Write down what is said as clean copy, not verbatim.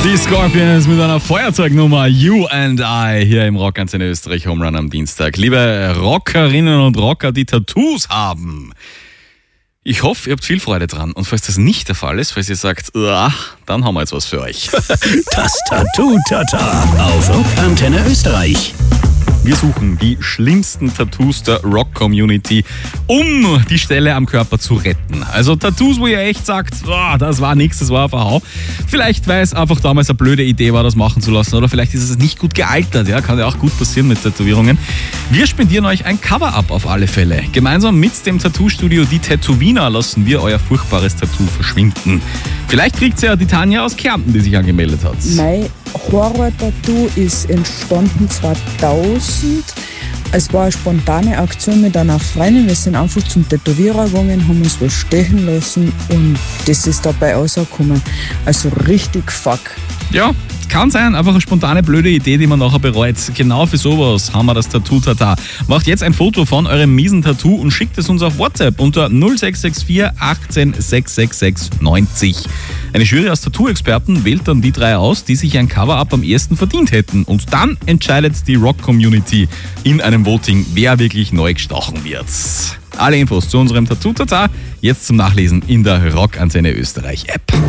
Die Scorpions mit einer Feuerzeugnummer You and I hier im Rockantenne Österreich Home Run am Dienstag. Liebe Rockerinnen und Rocker, die Tattoos haben, ich hoffe, ihr habt viel Freude dran. Und falls das nicht der Fall ist, falls ihr sagt, dann haben wir jetzt was für euch. Das Tattoo-Tata auf Rockantenne Österreich. Wir suchen die schlimmsten Tattoos der Rock-Community, um die Stelle am Körper zu retten. Also Tattoos, wo ihr echt sagt, das war nichts, das war ein Verhau. Vielleicht, weil es einfach damals eine blöde Idee war, das machen zu lassen. Oder vielleicht ist es nicht gut gealtert. Ja, kann ja auch gut passieren mit Tätowierungen. Wir spendieren euch ein Cover-Up auf alle Fälle. Gemeinsam mit dem Tattoo-Studio Die Tätowiner lassen wir euer furchtbares Tattoo verschwinden. Vielleicht kriegt ja die Tanja aus Kärnten, die sich angemeldet hat. Mein Horror-Tattoo ist entstanden 2000. Es war eine spontane Aktion mit einer Freundin. Wir sind einfach zum Tätowierer gegangen, haben uns was stechen lassen und das ist dabei rausgekommen. Also richtig fuck. Ja, kann sein, einfach eine spontane blöde Idee, die man nachher bereut. Genau für sowas haben wir das Tattoo-Tata. Macht jetzt ein Foto von eurem miesen Tattoo und schickt es uns auf WhatsApp unter 0664 18 666 90. Eine Jury aus Tattoo-Experten wählt dann die 3 aus, die sich ein Cover-Up am ehesten verdient hätten. Und dann entscheidet die Rock-Community in einem Voting, wer wirklich neu gestochen wird. Alle Infos zu unserem Tattoo-Tata jetzt zum Nachlesen in der Rockantenne Österreich App.